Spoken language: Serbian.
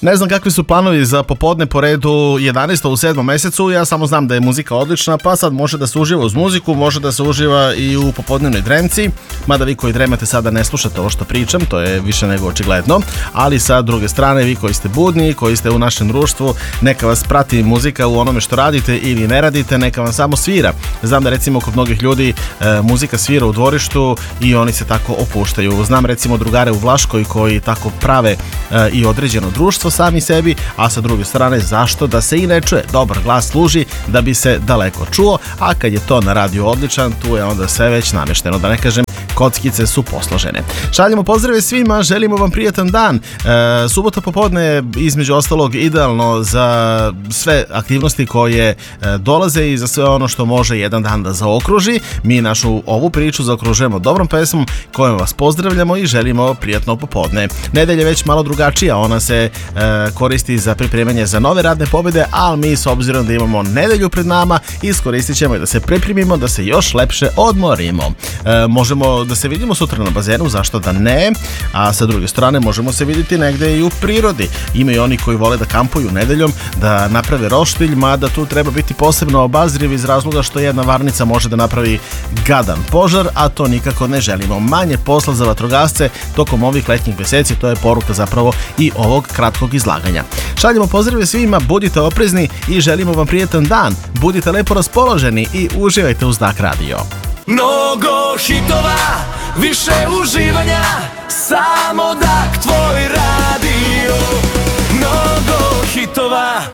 Ne znam kakvi su planovi za popodne po redu 11. u 7. mesecu, ja samo znam da je muzika odlična, pa sad može da se uživa uz muziku, može da se uživa i u popodnevnoj dremci, mada vi koji dremate sada ne slušate ovo što pričam, to je više nego očigledno, ali sa druge strane vi koji ste budni, koji ste u našem društvu, neka vas prati muzika u onome što radite ili ne radite, neka vam samo svira. Znam da recimo kod mnogih ljudi muzika svira u dvorištu i oni se tako opuštaju. Znam recimo drugare u Vlaškoj koji tako prave i određeno društvo sami sebi, a sa druge strane zašto da se i ne čuje. Dobar glas služi da bi se daleko čuo, a kad je to na radiju odličan, tu je onda sve već namešteno, da ne kažem kockice su posložene. Šaljemo pozdrave svima, želimo vam prijatan dan. Subota popodne je između ostalog idealno za sve aktivnosti koje dolaze i za sve ono što može jedan dan da zaokruži. Mi našu ovu priču zaokružujemo dobrom pesmom kojom vas pozdravljamo i želimo prijatno popodne. Nedelja je već malo drugačija, ona se koristi za pripremanje za nove radne pobjede, ali mi s obzirom da imamo nedelju pred nama iskoristit ćemo i da se pripremimo, da se još lepše odmorimo. Možemo da se vidimo sutra na bazenu, zašto da ne, a sa druge strane možemo se vidjeti negde i u prirodi. Ima i oni koji vole da kampuju nedeljom, da naprave roštilj, mada tu treba biti posebno obazriv iz razloga što jedna varnica može da napravi gadan požar, a to nikako ne želimo. Manje posla za vatrogasce tokom ovih letnjih meseci, to je poruka zapravo i ovog kratkog izlaganja. Šaljemo pozdrave svima, budite oprezni i želimo vam prijatan dan. Budite lepo raspoloženi i uživajte uz Znak radio. Mnogo hitova, više uživanja, samo Dak tvoj radio. Mnogo hitova,